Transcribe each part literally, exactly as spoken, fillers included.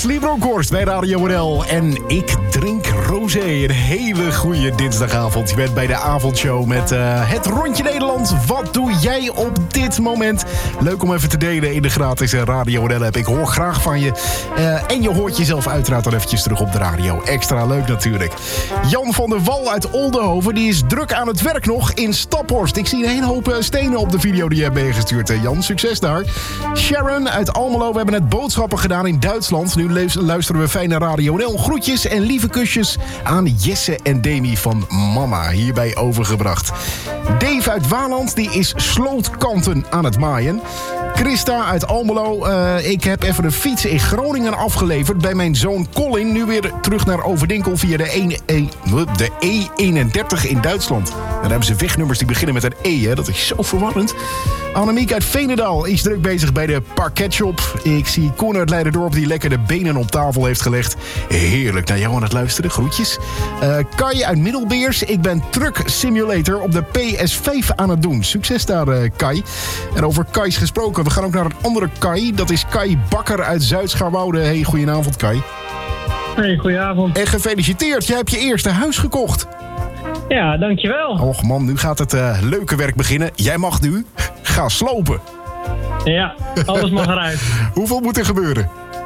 Leslie Bronkhorst bij Radio N L. En ik drink rosé. Een hele goede dinsdagavond. Je bent bij de avondshow met uh, het Rondje Nederland. Wat doe jij op dit moment? Leuk om even te delen in de gratis Radio N L-app. Ik hoor graag van je. Uh, en je hoort jezelf uiteraard dan eventjes terug op de radio. Extra leuk natuurlijk. Jan van der Wal uit Oldenhoven, die is druk aan het werk nog in Staphorst. Ik zie een hele hoop stenen op de video die je hebt meegestuurd. Jan, succes daar. Sharon uit Almelo, we hebben net boodschappen gedaan in Duitsland. Nu luisteren we fijn naar Radio N L. Groetjes en lieve kusjes aan Jesse en Demi van Mama. Hierbij overgebracht. Dave uit Waland, die is slootkanten aan het maaien. Christa uit Almelo, uh, ik heb even een fiets in Groningen afgeleverd bij mijn zoon Colin. Nu weer terug naar Overdinkel via de, de E eenendertig in Duitsland. En daar hebben ze wegnummers die beginnen met een E, hè? Dat is zo verwarrend. Annemiek uit Veenendaal is druk bezig bij de parketshop. Ik zie Koen uit Leiderdorp die lekker de benen op tafel heeft gelegd. Heerlijk naar jou aan het luisteren, groetjes. Uh, Kai uit Middelbeers, ik ben truck simulator op de P S vijf aan het doen. Succes daar, uh, Kai. En over Kai's gesproken, we gaan ook naar een andere Kai. Dat is Kai Bakker uit Zuid-Scharwoude. Hey, goedenavond, Kai. Hey, goedenavond. En gefeliciteerd, jij hebt je eerste huis gekocht. Ja, dankjewel. Och man, nu gaat het uh, leuke werk beginnen. Jij mag nu gaan slopen. Ja, alles mag eruit. Hoeveel moet er gebeuren?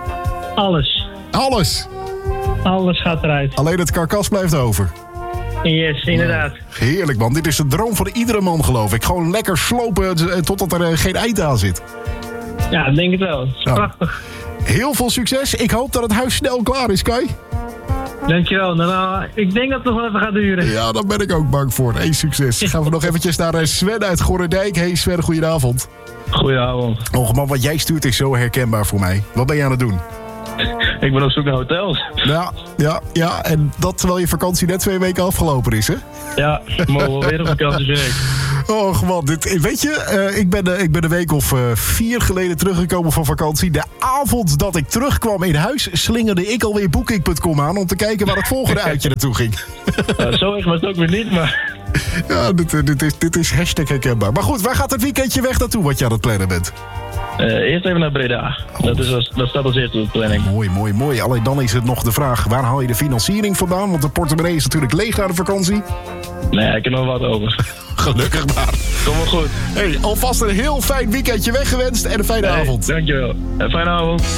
Alles. Alles? Alles gaat eruit. Alleen het karkas blijft over. Yes, inderdaad. Heerlijk man, dit is de droom van iedere man geloof ik. Gewoon lekker slopen totdat er uh, geen eind aan zit. Ja, ik denk het wel. Het is nou, prachtig. Heel veel succes. Ik hoop dat het huis snel klaar is, Kai. Dankjewel. Nou, ik denk dat het nog wel even gaat duren. Ja, daar ben ik ook bang voor. Hey, succes. Gaan we nog eventjes naar Sven uit Gorredijk. Hey Sven, goedenavond. Goedenavond. Och man, wat jij stuurt is zo herkenbaar voor mij. Wat ben je aan het doen? Ik ben op zoek naar hotels. Ja, ja, ja. En dat terwijl je vakantie net twee weken afgelopen is, hè? Ja, mogen we weer op vakantie werken. Och man, dit, weet je, uh, ik, ben, uh, ik ben een week of uh, vier geleden teruggekomen van vakantie. De avond dat ik terugkwam in huis, slingerde ik alweer booking punt com aan om te kijken waar het volgende uitje naartoe ging. Nou, zo erg was het ook weer niet, maar... Ja, dit, dit, is, dit is hashtag herkenbaar. Maar goed, waar gaat het weekendje weg naartoe wat je aan het plannen bent? Uh, eerst even naar Breda. Dat, is als, dat staat als eerste op de planning. Mooi, mooi, mooi. Alleen dan is het nog de vraag, waar haal je de financiering vandaan? Want de portemonnee is natuurlijk leeg na de vakantie. Nee, ik heb nog wat over. Gelukkig maar. Kom wel goed. Hey, alvast een heel fijn weekendje weggewenst en een fijne hey, avond. Dankjewel. Een fijne avond.